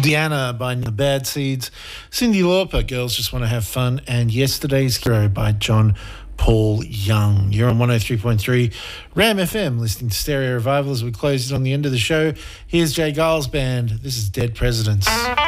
Diana by The Bad Seeds, Cyndi Lauper, Girls Just Want to Have Fun, and Yesterday's Hero by John Paul Young. You're on 103.3 Ram FM, listening to Stereo Revival as we close it on the end of the show. Here's Jay Giles Band. This is Dead Presidents.